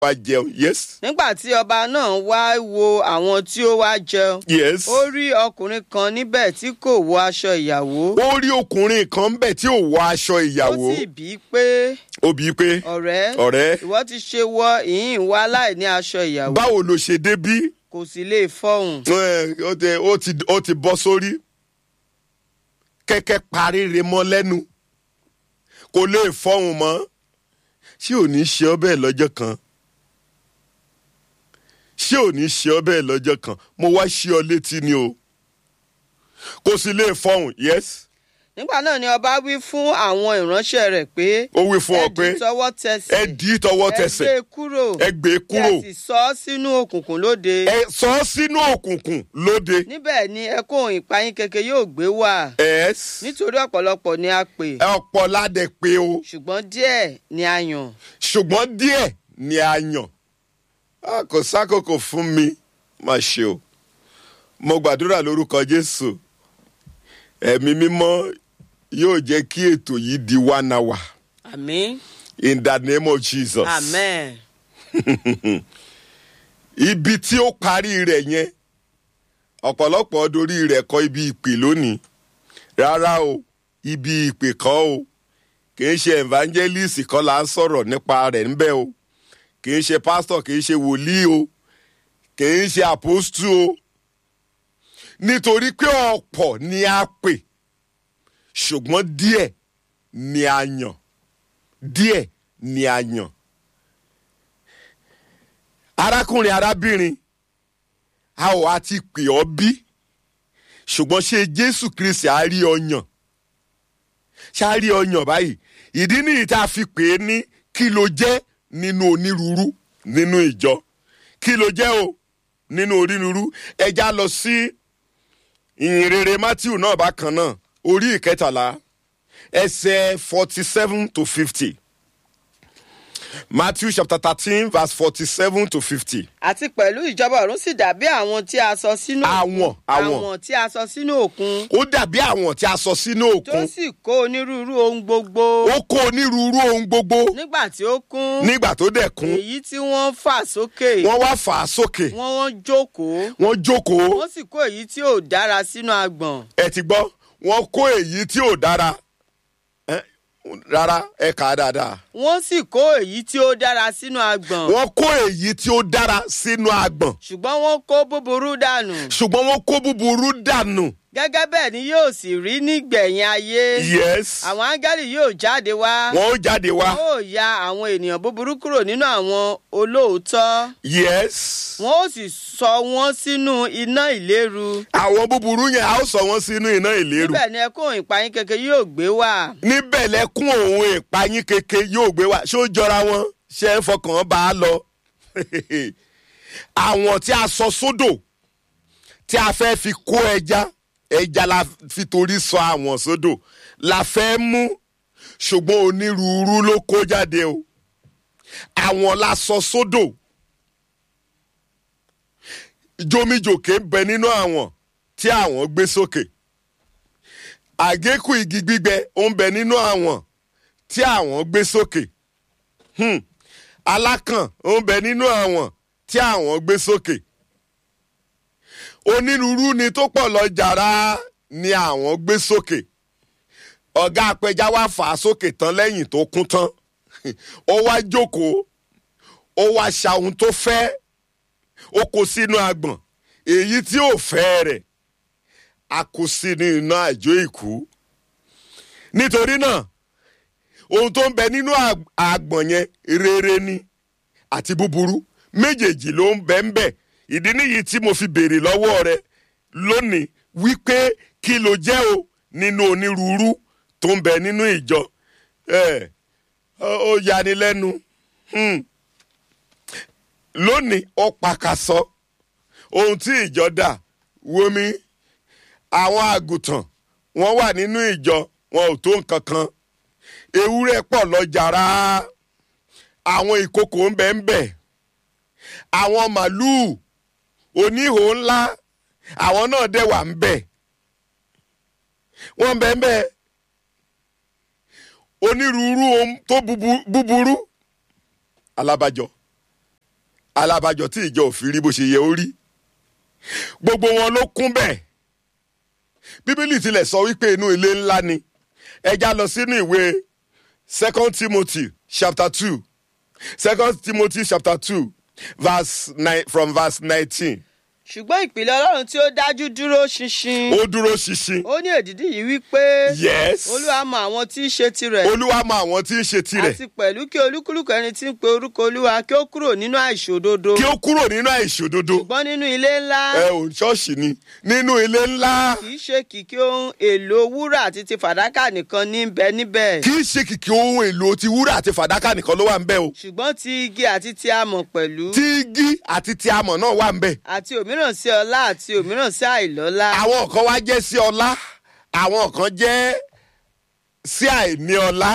wá jẹun. Yes. nígbà tí ọba náà wá wo àwọn tí ó wá jẹun. Yes. ó rí ọkùnrin kan níbẹ̀ tí kò wọ aṣọ ìyàwó. Ó rí ọkùnrin kan ńbẹ̀ tí ò wọ aṣọ ó ìyàwó. sì bí i pé Ó bi í pé ọ̀rẹ́ ìwọ ti ṣe wọ ìhín wá láì ní aṣọ ìyàwó. báwo ló ṣe débí? kò sì lè fọhùn. Ó ti bọ́ sórí. Kẹ́kẹ́ parí re mọ́ lẹ́nu. Kò lè fọhùn mọ́. Ṣé ò ní ṣe ọ́ bẹ́ẹ̀ lọ́jọ́ kan? Ṣé ò ní ṣe ọ́ bẹ́ẹ̀ lọ́jọ́ kan? Mo wá ṣí ọ létí ni o. Kò sì lè fọhùn. Yes. nígbà náà ni ọba wí fún àwọn ìránṣẹ́ rẹ̀ pé Ó wí fún ọ pé ẹ dì tọwọ́ tẹsẹ̀. ẹ dì í tọwọ́ tẹsẹ̀. ẹ gbé kúrò. Ẹ gbé kúrò. kí ẹ sì sọ ọ́ sínú òkùnkùn lóde. Ẹ sọ ọ́ sínú òkùnkùn lóde. níbẹ̀ ni ẹkún ìpayín keke yóò gbé wà. Yes. nítorí ọ̀pọ̀lọpọ̀ ni a pè. Ọ̀pọ̀ ládẹ pé o. ṣùgbọ́n díẹ̀ ni a yàn. Ṣùgbọ́n díẹ̀ ni a yàn. Kò sákòókò fún mi. Má ṣe o. Mo gbàdúrà lórúkọ Jésù. Ẹ̀mí mímọ́ yóò jẹ́ kí ètò yìí di 1 hour. àmín. In the name of Jesus. amen. Ibi tí ó parí rẹ̀ yẹn, ọ̀pọ̀lọpọ̀ dorí rẹ̀ kọ ibi ìpè lónìí. Rárá o, ibi ìpè kọ́ o. Kìí ṣe evangelist kan là ń sọ̀rọ̀ nípa rẹ̀ ńbẹ̀ o. Kìí ṣe pastor, kìí ṣe wòlíì o. Kìí ṣe apostle o. Nítorí pé ọ̀pọ̀ ni a pè. Ṣùgbọ́n díẹ̀ ni a yàn. Díẹ̀ ni a yàn. Arákùnrin arábìnrin, a ò àti pè ọ́ bí. Ṣùgbọ́n ṣé Jésù Kristi á rí ọ yàn? Ṣá rí ọ yàn báyìí? Ìdí nìyí tá a fi pè é ní kí ló jẹ́ nínú onírúurú nínú ìjọ. Kí ló jẹ́ o nínú onírúurú? Ẹ já lọ sí ìhìnrere Mátíù náà bákan náà. Orí 13 ẹsẹ̀ 47 to 50. Matthew chapter 13 verse 47 to 50. àti pẹ̀lú ìjọba ọ̀run sì dàbí àwọn tí a sọ sínú òkun. àwọn tí a sọ sínú òkun. Ó dàbí àwọn tí a sọ sínú tó òkun. sì kó onírúurú ohun gbogbo. Ó kó onírúurú ohun gbogbo. nígbà tí ó kún. Nígbà tó dẹ̀ kún, èyí tí wọ́n fà sókè. wọ́n wá fà á sókè. wọ́n jókòó. Wọ́n jókòó. wọ́n sì kó èyí tí ò dára sínú agbọ̀n. Ẹ ti gbọ́, wọ́n kó èyí tí ò dára. Rárá, ẹ kà á dáadáa. wọ́n sì kó èyí tí ó dára sínú agbọ̀n. Wọ́n kó èyí tí ó dára sínú agbọ̀n. ṣùgbọ́n wọ́n kó búburú dànù. Ṣùgbọ́n wọ́n kó búburú dànù. gẹ́gẹ́ bẹ́ẹ̀ ni yóò sì rí nígbẹ̀yìn ayé. Yes. àwọn áńgẹ́lì yóò jáde wá. Wọ́n ó jáde wá. wọ́n ó ya àwọn ènìyàn búburú kúrò nínú àwọn olóòótọ́. Yes. wọ́n ó sì sọ wọ́n sínú iná ìléru. Àwọn búburú yẹn a ó sọ wọ́n sínú iná ìléru. níbẹ̀ ni ẹkún ìpayín keke yóò gbé wà. Níbẹ̀ lẹ́kún òun ìpayín keke yóò gbé wá. Ṣé ó jọra wọn? Ṣé ẹ ń fọkàn bá a lọ? Àwọn tí a sọ sódò tí a fẹ́ fi kó ẹja la fi torí sọ àwọn sódò la fẹ́ mú, ṣùgbọ́n onírúurú ló kó jáde o. Àwọn la sọ sódò. Jómijòkè ń bẹ nínú àwọn tí àwọn gbé sókè. Àgékù igi gbígbẹ ó ń bẹ nínú àwọn tí àwọn gbé sókè. Alákàn ó ń bẹ nínú àwọn tí àwọn gbé sókè. Onírúurú ni tó pọ̀ lọ jàrá ni àwọn gbé sókè. Ọ̀gá apẹja wá fà á sókè tán lẹ́yìn tó kún tán. Ó wá jókòó. Ó wá ṣa ohun tó fẹ́. Ó kó sínú agbọ̀n. Èyí tí ò fẹ́ rẹ̀ a kó sínú iná àjò ìkú. Nítorí náà, ohun tó ń bẹ nínú agbọ̀n yẹn rere ni àti búburú. Méjèèjì ló ń bẹ ń bẹ. Ìdí nìyí tí mo fi béèrè lọ́wọ́ rẹ lónìí wípé kí ló jẹ́ o nínú onírúurú tó ń bẹ nínú ìjọ. Ó yani lẹ́nu. Lónìí ó pakasọ ohun tí ìjọ dà wómi. Àwọn àgùntàn wọ́n wà nínú ìjọ, wọn ò tó nǹkan kan. Ewúrẹ́ pọ̀ lọ jàrá. Àwọn ìkokò ń bẹ ń bẹ. Àwọn màlúù oníhò ńlá àwọn náà dẹ̀ wà ń bẹ. Wọ́n bẹ ń bẹ. Onírúurú ohun tó búburú alábàjọ alábàjọ tí ìjọ ò fi rí bó ṣe yẹ ó rí. Gbogbo wọn ló kún bẹ́ẹ̀. Bíbélì tilẹ̀ sọ wípé inú ilé ńlá ni. Ẹ já lọ sínú ìwé 2 Timothy chapter 2. 2 Timothy chapter 2 from verse 19. Ṣùgbọ́n ìpìlẹ̀ Ọlọ́run tí ó dájú dúró ṣinṣin. Ó dúró ṣinṣin. Ó ní èdìdì yìí wípé. Yes. Olúwa mọ àwọn tí í ṣe tirẹ̀. Olúwa mọ àwọn tí í ṣe tirẹ̀. Àti pẹ̀lú kí olúkúlùkù ẹni tí ń pe orúkọ Olúwa kí ó kúrò nínú àìṣòdodo. Kí ó kúrò nínú àìṣòdodo. Ṣùgbọ́n nínú ilé ńlá. Ṣọ́ọ̀ṣì ni. Nínú ilé ńlá. Kì í ṣe kìkì ohun èlò wúrà àti ti fàdákà nìkan ní bẹ níbẹ̀. Kì í ṣe kìkì ohun èlò ti wúrà àti fàdákà nìkan ló wà ń bẹ̀ o. Ṣùgbọ́n ti igi àti ti amọ̀ pẹ̀lú. Ti igi àti ti amọ̀ náà wà ń bẹ̀. Àti òmíràn sí ọlá àti òmíràn sí àìlọ́lá. Àwọn kan wá jẹ́ sí ọlá, àwọn kan jẹ́ sí àìní ọlá.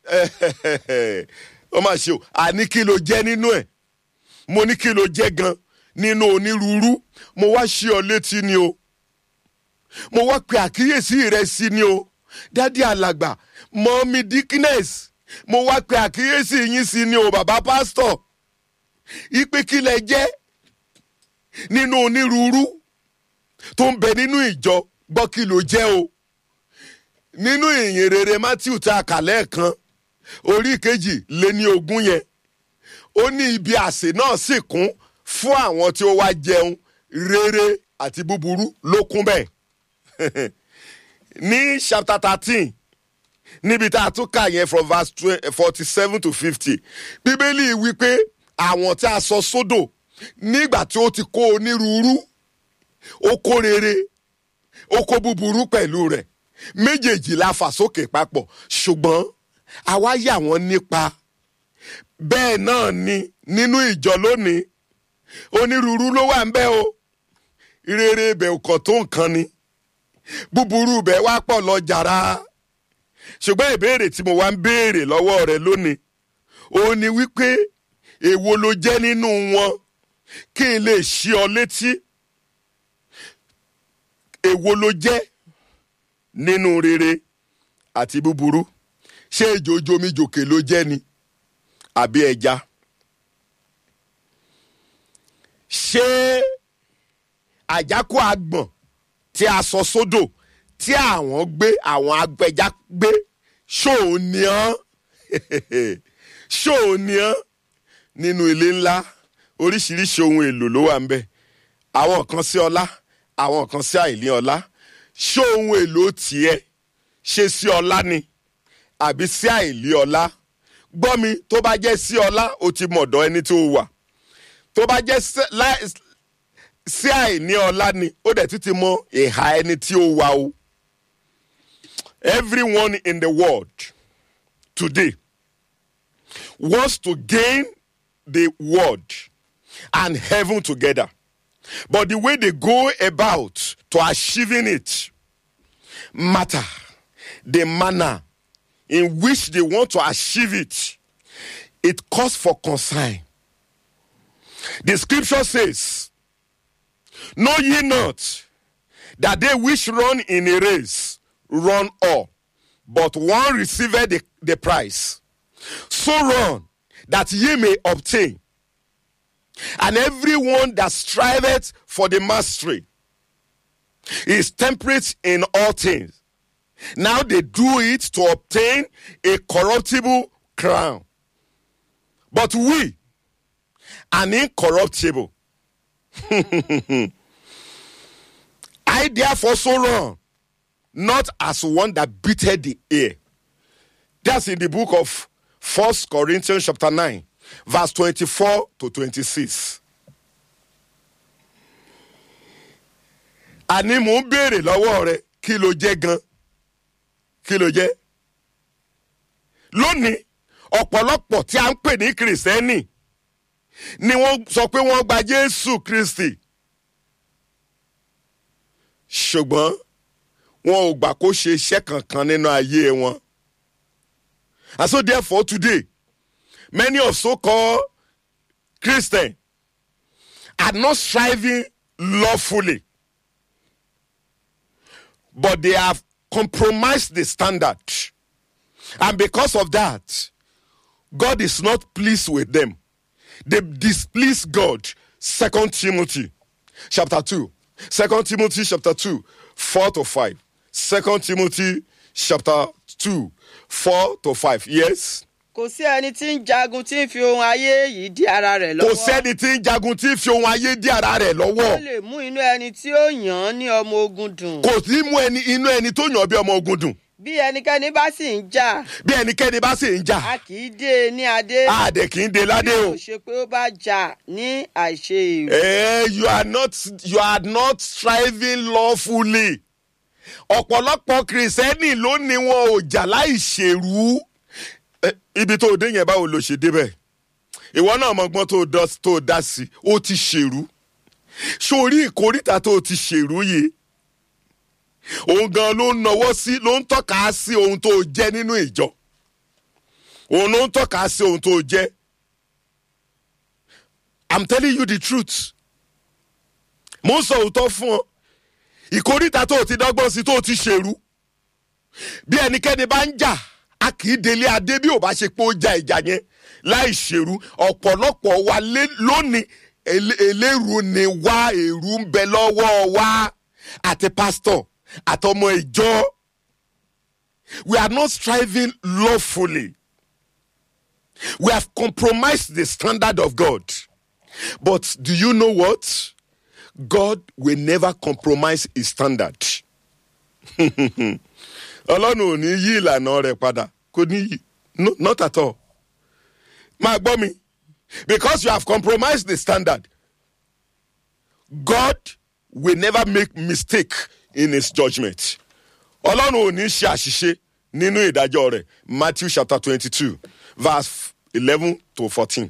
Ó mà ṣe o, àní kí ló jẹ́ nínú ẹ̀? Mo ní kí ló jẹ́ gan nínú onírúurú? Mo wá ṣí ọ létí ni o. Mo wá pe àkíyèsí rẹ sí ni o. Dádì alàgbà, mọ́mí Dickness, mo wá pe àkíyèsí yín sí ni o, bàbá pásítọ̀. Ìpè kí lẹ jẹ́ nínú onírúurú tó ń bẹ nínú ìjọ, gbọ́ kí ló jẹ́ o. Nínú ìyìn rere Matthew tá a kà lẹ́ẹ̀kan, orí 2:20 yẹn, ó ní ibi àsè náà sì kún fún àwọn tí ó wá jẹun rere àti búburú ló kún bẹ́ẹ̀. Ní chapter 13, níbi tá a tún kà yẹn from verse 47 to 50, Bíbélì wípé àwọn tí a sọ sódò nígbà tí ó ti kó onírúurú, ó kó rere, ó kó búburú pẹ̀lú rẹ̀, méjèèjì la fà sókè papọ̀, ṣùgbọ́n àwa yà wọ́n nípa. Bẹ́ẹ̀ náà ni nínú ìjọ lónìí, onírúurú ló wà ń bẹ̀ o. Rere ibẹ̀ ò kàn tó nǹkan ni, búburú ibẹ̀ wá pọ̀ lọ jàrá. Ṣùgbọ́n ìbéèrè tí mo wá ń béèrè lọ́wọ́ rẹ lónìí, ó ní wípé èwo ló jẹ́ nínú wọn, kí n lè ṣí ọ létí. Èwo ló jẹ́ nínú rere àti búburú? Ṣé ìjòjòmíjòkè ló jẹ́ ni àbí ẹja? Ṣé àjákò àgbọ̀n tí a sọ sódò tí àwọn apẹja gbé, ṣóò ní án? Ṣóò ní án? Nínú ilé ńlá oríṣiríṣi ohun èlò ló wà ń bẹ̀. Àwọn kan sí ọlá, àwọn kan sí àìní ọlá. Ṣé ohun èlò tiẹ̀ ṣe sí ọlá ni àbí sí àìní ọlá? Gbọ́ mi, tó bá jẹ́ sí ọlá, o ti mọ̀dọ̀ ẹni tó wà. Tó bá jẹ́ sí àìní ọlá ni, ó dẹ̀ tún ti mọ ìhà ẹni tí ó wà o. Everyone in the world today wants to gain the world and heaven together. But the way they go about to achieving it matter. The manner in which they want to achieve it, it calls for concern. The scripture says, "Know ye not that they which run in a race run all, but one receiveth the prize? So run that ye may obtain. And everyone that striveth for the mastery is temperate in all things. Now they do it to obtain a corruptible crown. But we, an incorruptible. I therefore so run, not as one that beateth the air." That's in the book of 1 Corinthians chapter 9, verse 24 to 26. Àní mò ń béèrè lọ́wọ́ rẹ, kí ló jẹ́ gan? Kí ló jẹ́? Lónìí, ọ̀pọ̀lọpọ̀ tí a ń pè ní Kìrìsìtẹ́nì ni wọ́n sọ pé wọ́n gba Jésù Kristi. Ṣùgbọ́n wọn ò gbà kó ṣe iṣẹ́ kankan nínú ayé wọn. And so therefore today, many of so-called Christians are not striving lawfully, but they have compromised the standard. And because of that, God is not pleased with them. they displease God. 2 Timothy chapter 2. 2 Timothy chapter 2, 4-5. 2 Timothy chapter 2, 4-5. Yes. Kò sí ẹni tí ń jagun tí ń fi ohun ayé yìí dí ara rẹ̀ lọ́wọ́. Kò sẹ́ni tí ń jagun tí ń fi ohun ayé dí ara rẹ̀ lọ́wọ́. Ó lè mú inú ẹni tí ó yàn án ní ọmọ ogun dùn. Kò sí mú inú ẹni tó yàn bí ọmọ ogun dùn. Bí ẹnikẹ́ni bá sì ń jà. Bí ẹnikẹ́ni bá sì ń jà. A kì í dé ní adé. A dẹ̀ kì í dé ládé o. Bí kò ṣe pé ó bá jà ní àìṣe èrò. You are not striving lawfully. Ọ̀pọ̀lọpọ̀ kìrìsẹ́nì ló ní wọn ò jà láì ṣèrú. Ibi tó dé yẹn báwo ló ṣe débẹ̀? Ìwọ náà mọ̀gbọ́n tó dá sí, ó ti ṣèrú. Sórí ìkórìtà tó ti ṣèrú yìí. Òun gan ló ń nawọ́ sí, ló ń tọ́ka sí ohun tó jẹ́ nínú ìjọ. Òun ló ń tọ́ka sí ohun tó jẹ́. I'm telling you the truth. Mo ń sọ òótọ́ fún ọ. Ìkórìtà tó ti dọ́gbọ́n sí tó ti ṣèrú. Bí ẹnikẹ́ni bá ń jà, a kì í délé adé bí ò bá ṣe pé ó ja ìjà yẹn láì ṣèrú. Ọ̀pọ̀lọpọ̀ wa lónìí eléru ni wá, èrú ń bẹ lọ́wọ́ wa àti pásítọ̀ àtọmọ ìjọ. We are not striving lawfully. We have compromised the standard of God. But do you know what? God will never compromise his standard. Ọlọ́run ò ní yí ìlànà rẹ̀ padà. Kò ní yí. No, not at all. Máa gbọ́ mi. Because you have compromised the standard, God will never make mistake in his judgment. Ọlọ́run ò ní ṣe àṣìṣe nínú ìdájọ́ rẹ̀. Matthew chapter 22, verse 11-14.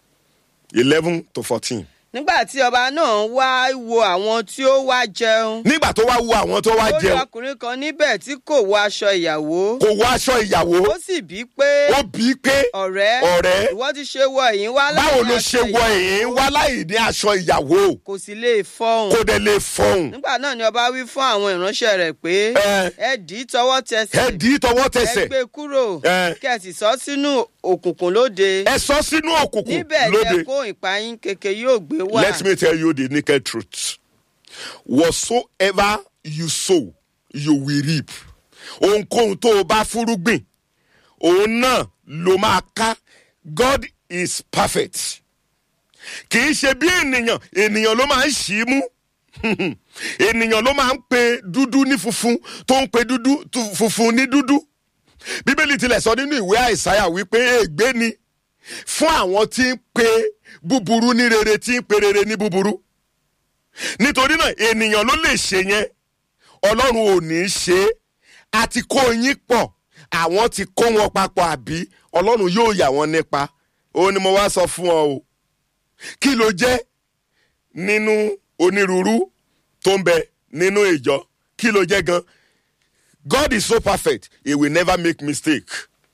11-14. Nígbà tí ọba náà wá wo àwọn tí ó wá jẹun. Nígbà tó wá wo àwọn tó wá jẹun. Ó rí ọkùnrin kan níbẹ̀ tí kò wọ aṣọ ìyàwó. Kò wọ aṣọ ìyàwó. Ó sì bí pé. Ó bí pé. Ọ̀rẹ́. Ìwọ ti ṣe wọ èyí wá láì ní aṣọ ìyàwó. Báwo ló ṣe wọ èyí wá láì ní aṣọ ìyàwó? Kò sì lè fọhùn. Kò dẹ̀ lè fọhùn. Nígbà náà ni ọba wí fún àwọn ìránṣẹ́ rẹ̀ pé. Ẹ dì í tọwọ́ tẹsẹ̀. Ẹ dì í tọwọ́ tẹsẹ̀. Ẹ gbé kúrò. Kí ẹ sì sọ sínú òkùnkùn lóde. Ẹ sọ sínú òkùnkùn lóde. Níbẹ̀ ni ẹ̀kọ́ ìpayín keke yóò gbé wá. Let me tell you the naked truth. Whatsoever you sow, you will reap. Ohunkóhun tó o bá fúrúgbìn, òun náà ló máa ká. God is perfect. Kì í ṣe bí ènìyàn ló máa ń ṣì í mú. Ènìyàn ló máa ń pe dúdú ní funfun, tó ń pe funfun ní dúdú. Bíbélì tilẹ̀ sọ nínú ìwé Àìsáyà wípé ègbé ni fún àwọn tí ń pe búburú ní rere, tí ń pe rere ní búburú. Nítorí náà ènìyàn ló lè ṣe yẹn, Ọlọ́run ò ní ṣe é. A ti kó yín pọ̀, àwọn ti kó wọn papọ̀ àbí Ọlọ́run yóò yà wọ́n nípa. Òun ni mo wá sọ fún ọ o. Kí ló jẹ́ nínú onírúurú tó ń bẹ nínú ìjọ? Kí ló jẹ́ gan? God is so perfect, he will never make mistake.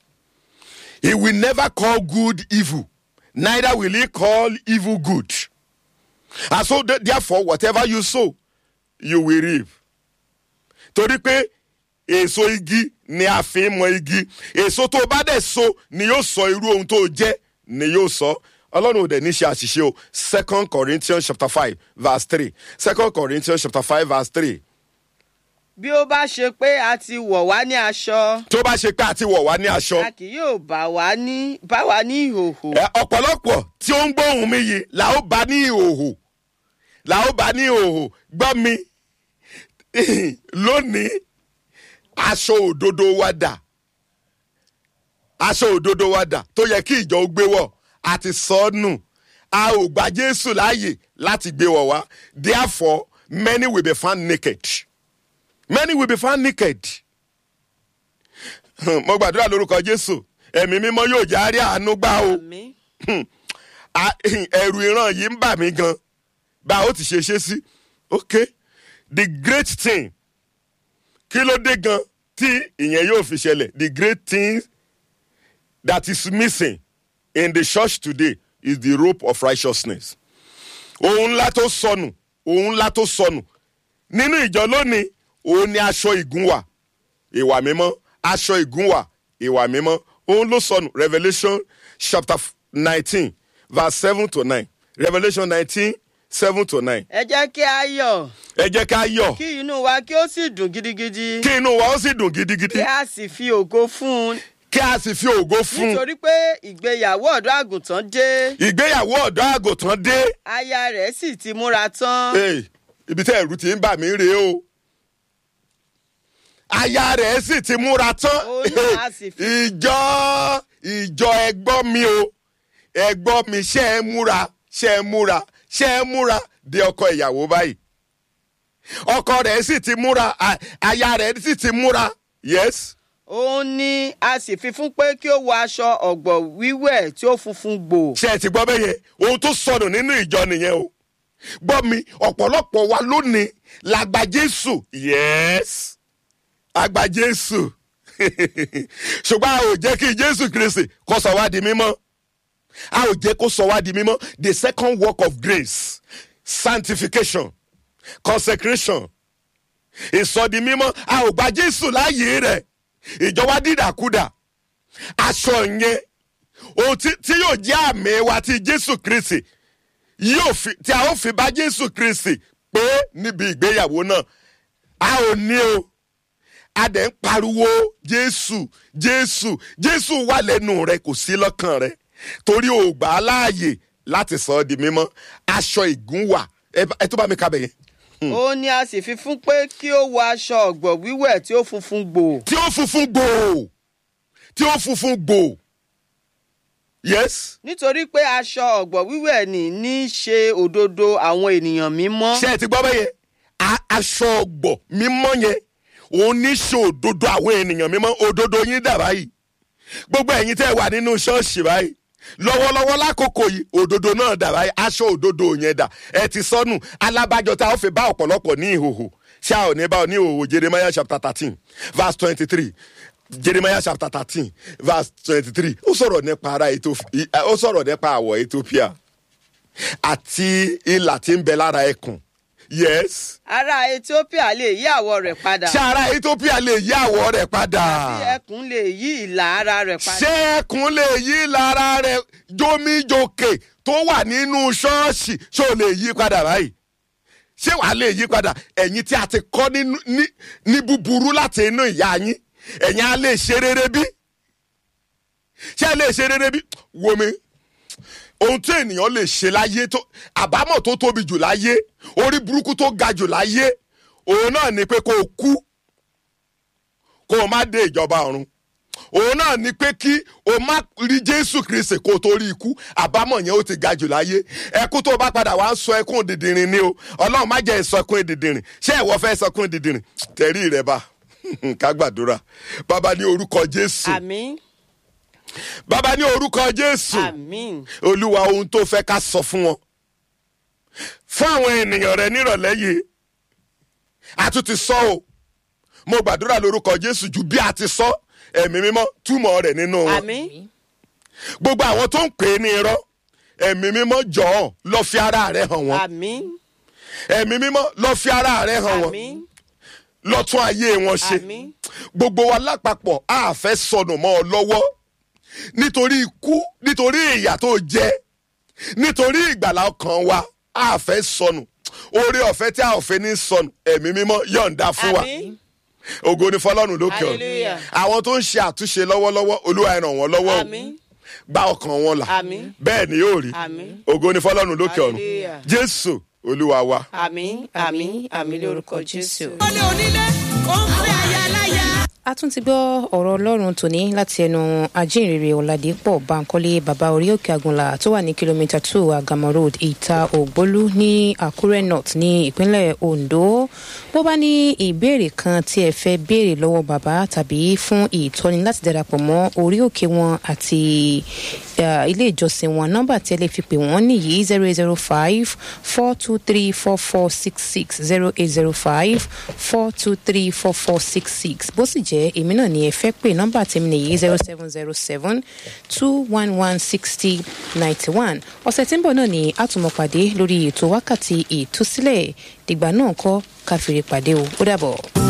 He will never call good evil, neither will he call evil good. And so therefore, whatever you sow, you will reap. Torí pé èso igi ni a fi ń mọ igi. Èso tó bá dẹ̀ so ni yóò sọ irú ohun tó jẹ́ ni yóò sọ. Ọlọ́run ò dẹ̀ ní ṣe àṣìṣe o. 2 Corinthians chapter 5 verse 3. 2 Corinthians chapter 5 verse 3. Bí ó bá ṣe pé a ti wọ̀ wá ní aṣọ. Tó bá ṣe pé a ti wọ̀ wá ní aṣọ. A kì yóò bá wa ní ìhòhò. Ọ̀pọ̀lọpọ̀ tí ó ń gbóhùn mi yìí là ó bá ní ìhòhò. Là ó bá ní ìhòhò. Gbọ́ mi lónìí aṣọ òdodo wa dà. Aṣọ òdodo wa dà tó yẹ kí ìjọ ó gbé wọ̀ àti sọ́nù. A ò gba Jésù láàyè láti gbé wọ̀ wá. Therefore, many will be found naked. Many will be found naked. Mo gbàdúrà lórúkọ Jésù. Ẹ̀mí mímọ́ yóò jẹ́ àárí àánú gbà o. Ẹ̀rù ìran yìí ń bà mí gan. Bá ó ti ṣe sí. Okay. The great thing. Kí ló dé gan tí ìyẹn yóò fi ṣẹlẹ̀? The great thing that is missing in the church today is the rope of righteousness. Ohun ńlá tó sọnù. Ohun ńlá tó sọnù. Nínú ìjọ lónìí, òun ni aṣọ ìgúnwà ìwà mímọ́. Aṣọ ìgúnwà ìwà mímọ́. Òun ló sọnù. Revelation chapter 19 verse 7 to 9. Revelation 19, 7 to 9. ẹ jẹ́ kí a yọ̀. Ẹ jẹ́ ká yọ̀. kí inú wa kí ó sì dùn gidigidi. Kí inú wa ó sì dùn gidigidi. kí a sì fi ògo fún un. Kí a sì fi ògo fún un. nítorí pé ìgbéyàwó ọ̀dọ́ àgùntàn dé. Ìgbéyàwó ọ̀dọ́ àgùntàn dé. aya rẹ̀ sì ti múra tán. Ibi tí ẹ̀rù ti ń bà mí rèé o. Aya rẹ̀ sì ti múra tán. Ìjọ ẹgbọ́ mi o. Ẹgbọ́ mi ṣe é múra de ọkọ ìyàwó báyìí. Ọkọ rẹ̀ sì ti múra, aya rẹ̀ sì ti múra. Yes. Òun ni a sì fi fún pé kí ó wọ aṣọ ọ̀gbọ̀ wíwẹ̀ tí ó funfun gbò. Ṣé ẹ ti gbọ́ bẹ́yẹn? Ohun tó sọnù nínú ìjọ nìyẹn o. Gbọ́ mi, ọ̀pọ̀lọpọ̀ wa lónìí la gba Jésù. Yes. A gba Jésù. Ṣùgbọ́n a ò jẹ́ kí Jésù Kristi kó sọ wá di mímọ́. A ò jẹ́ kó sọ wá di mímọ́. The second work of grace, sanctification, consecration, ìsọdi mímọ́. A ò gba Jésù láàyè rẹ̀. Ìjọ wa dídàkudà. Aṣọ yẹn ohun tí yóò jẹ́ àmì wa ti Jésù Kristi tí a ó fi bá Jésù Kristi pé níbi ìgbéyàwó náà. A ò ní o. A dẹ̀ ń pariwo Jésù wà lẹ́nu rẹ̀, kò sí lọ́kàn rẹ̀. Torí o gbà á láàyè láti sọ ọ́ di mímọ́. Aṣọ ìgúnwà ẹ tó bá mi kábẹ̀ yẹn. Ó ní a sì fi fún pé kí ó wọ aṣọ ọ̀gbọ̀ wíwẹ̀ tí ó funfun gbò. Tí ó funfun gbò. Yes. Nítorí pé aṣọ ọ̀gbọ̀ wíwẹ̀ ní ṣe òdodo àwọn ènìyàn mímọ́. Ṣé ẹ ti gbọ́ bẹ́yẹn? Aṣọ ọ̀gbọ̀ mímọ́ yẹn òun ní ṣe òdodo àwọn ènìyàn mímọ́. Òdodo yín dà báyìí. Gbogbo ẹ̀yin tẹ́ wà nínú ṣọ́ọ̀ṣì báyìí. Lọ́wọ́lọ́wọ́ lákòókò yìí òdodo náà dà báyìí. Aṣọ òdodo yẹn dà. Ẹ ti sọnù. Alábàjọ tá a ó fi bá ọ̀pọ̀lọpọ̀ ní ìhòhò. Ṣé a ò ní bá ọ ní ìhòhò? Jeremiah chapter 13 verse 23. Jeremiah chapter 13 verse 23. Ó sọ̀rọ̀ nípa àwọ̀ Ethiopia àti ìlà tí ń bẹ lára ẹkùn. Yes. Ará Ethiopia lè yí àwọ̀ rẹ̀ padà. Ṣé ará Ethiopia lè yí àwọ̀ rẹ̀ padà? Ṣé ẹkùn lè yí ìlà ara rẹ̀ padà? Ṣé ẹkùn lè yí ìlà ara rẹ̀ jómíjókè tó wà nínú ṣọ́ọ̀ṣì ṣó lè yí padà báyìí? Ṣé wàá lè yí padà? Ẹ̀yin tí a ti kọ́ ní búburú láti inú ìyá yín, ẹ̀yin á lè ṣe rere bí? Ṣé ẹ lè ṣe rere bí? Wo mi. Ohun tí ènìyàn lè ṣe láyé àbámọ̀ tó tóbi jù láyé, orí burúkú tó ga jù láyé, òun náà ni pé kó o kú, kó o má dé ìjọba ọ̀run. Òun náà ni pé kí o má rí Jésù Kristi kó o tó rí ikú. Àbámọ̀ yẹn ó ti ga jù láyé. Ẹkún tó bá padà wá ń sọ ẹkún dìdìrín ni o. Ọlọ́run má jẹ́ ìsọkún dìdìrín. Ṣé ìwọ fẹ́ sọkún dìdìrín? Tẹ̀rí rẹ bá ká gbàdúrà. Bàbá ní orúkọ Jésù. Àmín. Bàbá ní orúkọ Jésù. Àmín. Olúwa, ohun tó fẹ́ ká sọ fún wọn. Fún àwọn ènìyàn rẹ nírọ̀lẹ́ yìí. A tún ti sọ o. Mo gbàdúrà lórúkọ Jésù ju bí a ti sọ. Ẹ̀mí mímọ́ túmọ̀ rẹ̀ nínú wọn. Àmín. Gbogbo àwọn tó ń pè é ní irọ́. Ẹ̀mí mímọ́ jọ̀ọ́ lọ fi ara rẹ̀ hàn wọ́n. Àmín. Ẹ̀mí mímọ́ lọ fi ara rẹ̀ hàn wọ́n. Àmín. Lọ tún ayé wọn ṣe. Àmín. Gbogbo wa lápapọ̀ a fẹ́ sọnù mọ́ ọ lọ́wọ́. Nítorí ikú, nítorí ìyà tó jẹ, nítorí ìgbàlà ọkàn wa, a fẹ́ sọnù. Oore ọ̀fẹ́ tí a ò fẹ́ ní sọnù, ẹ̀mí mímọ́ yọ̀ǹda fún wa. Àmín. Ògo ni fọ́lọ́run lókè ọ̀run. Hallelujah. Àwọn tó ń ṣe àtúnṣe lọ́wọ́lọ́wọ́, Olúwa ẹ ràn wọ́n lọ́wọ́ o. Àmín. Gba ọkàn wọn là. Àmín. Bẹ́ẹ̀ ni yóò rí. Àmín. Ògo ni fọ́lọ́run lókè ọ̀run. Hallelujah. Jésù Olúwa wa. Àmín. Àmín. Àmín lórúkọ Jésù. Olè onílé, ó ń fẹ́ aya láya. A tún ti gbọ́ ọ̀rọ̀ Ọlọ́run tòní láti ẹnu ajínrere Ọ̀làdìpọ̀ Bánkọ́lé bàbá orí òkè Àgùnlà tó wà ní kìlómítà 2 Agama Road Ìta Ògbólú ní Àkúrẹ́ North ní ìpínlẹ̀ Ondo. Bó bá ní ìbéèrè kan tí ẹ fẹ́ béèrè lọ́wọ́ bàbá tàbí fún ìtọ́ni láti darapọ̀ mọ́ orí òkè wọn àti ilé ìjọsìn wọn, nọ́mbà tí ẹ lè fi pè wọ́n nìyí 0805-423-4466 0805-423-4466. Bó sì jẹ́ èmi náà ni ẹ fẹ́ pè, nọ́mbà tèmi nìyí 0707-211-6091. Ọ̀sẹ̀ tí ń bọ̀ náà ni a tún mọ̀ pàdé lórí ètò wákàtí ìtúsílẹ̀. Dìgbà náà kọ́ ká fìrè pàdé o. Ó dàbọ̀.